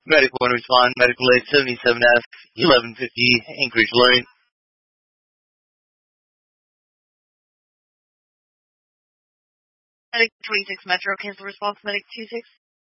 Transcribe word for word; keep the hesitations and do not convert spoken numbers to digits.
Medic one respond, Medical eight seventy-seven F, eleven fifty, Anchorage Lane. Medic twenty-six Metro, cancel response, Medic two six.